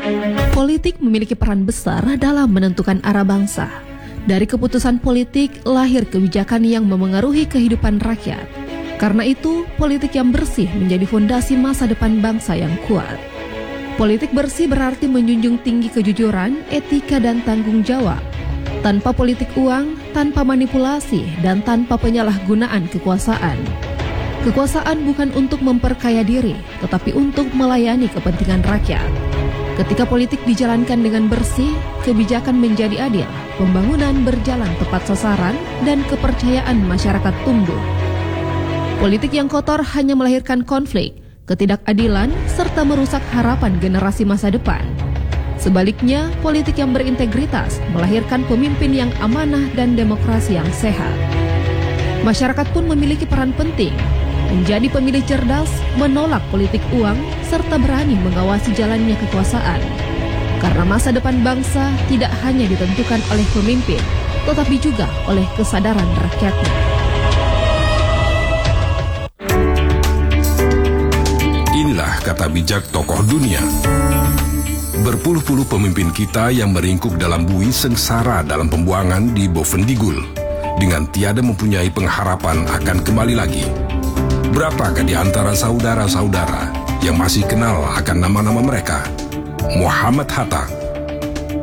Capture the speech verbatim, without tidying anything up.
Politik memiliki peran besar dalam menentukan arah bangsa. Dari keputusan politik lahir kebijakan yang memengaruhi kehidupan rakyat. Karena itu, politik yang bersih menjadi fondasi masa depan bangsa yang kuat. Politik bersih berarti menjunjung tinggi kejujuran, etika, dan tanggung jawab. Tanpa politik uang, tanpa manipulasi, dan tanpa penyalahgunaan kekuasaan. Kekuasaan bukan untuk memperkaya diri, tetapi untuk melayani kepentingan rakyat. Ketika politik dijalankan dengan bersih, kebijakan menjadi adil, pembangunan berjalan tepat sasaran, dan kepercayaan masyarakat tumbuh. Politik yang kotor hanya melahirkan konflik, ketidakadilan, serta merusak harapan generasi masa depan. Sebaliknya, politik yang berintegritas melahirkan pemimpin yang amanah dan demokrasi yang sehat. Masyarakat pun memiliki peran penting, menjadi pemilih cerdas, menolak politik uang, serta berani mengawasi jalannya kekuasaan. Karena masa depan bangsa tidak hanya ditentukan oleh pemimpin, tetapi juga oleh kesadaran rakyatnya. Inilah kata bijak tokoh dunia. Berpuluh-puluh pemimpin kita yang meringkuk dalam bui sengsara dalam pembuangan di Bovendigul, dengan tiada mempunyai pengharapan akan kembali lagi. Berapakah di antara saudara-saudara yang masih kenal akan nama-nama mereka? Muhammad Hatta,